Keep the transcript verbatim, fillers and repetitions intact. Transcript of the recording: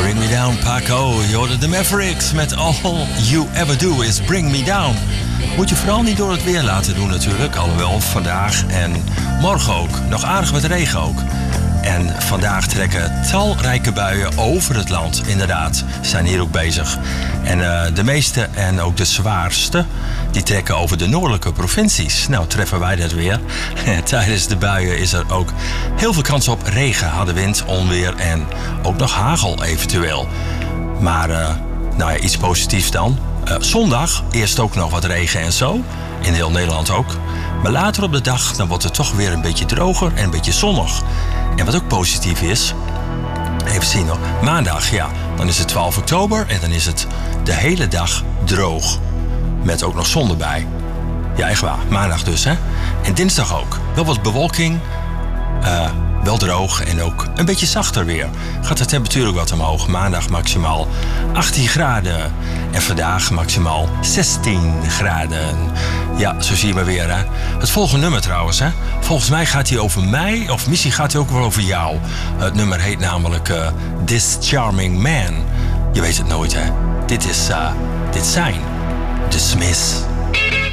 Bring Me Down, Paco. Je hoorde de Mavericks met All You Ever Do Is Bring Me Down. Moet je vooral niet door het weer laten doen natuurlijk. Alhoewel vandaag en morgen ook. Nog aardig wat regen ook. En vandaag trekken talrijke buien over het land. Inderdaad, ze zijn hier ook bezig. En uh, de meeste en ook de zwaarste, die trekken over de noordelijke provincies. Nou, treffen wij dat weer. Tijdens de buien is er ook heel veel kans op regen, harde wind, onweer en ook nog hagel eventueel. Maar uh, nou ja, iets positiefs dan. Uh, zondag eerst ook nog wat regen en zo. In heel Nederland ook. Maar later op de dag dan wordt het toch weer een beetje droger en een beetje zonnig. En wat ook positief is, even zien hoor, maandag, ja, dan is het twaalf oktober en dan is het de hele dag droog. Met ook nog zon erbij. Ja, echt waar, maandag dus, hè. En dinsdag ook. Wel wat bewolking, uh, wel droog en ook een beetje zachter weer. Gaat de temperatuur ook wat omhoog. Maandag maximaal achttien graden. En vandaag maximaal zestien graden. Ja, zo zie je maar weer, hè. Het volgende nummer trouwens, hè. Volgens mij gaat hij over mij, of misschien gaat hij ook wel over jou. Het nummer heet namelijk uh, This Charming Man. Je weet het nooit, hè. Dit is, uh, dit zijn The Smiths.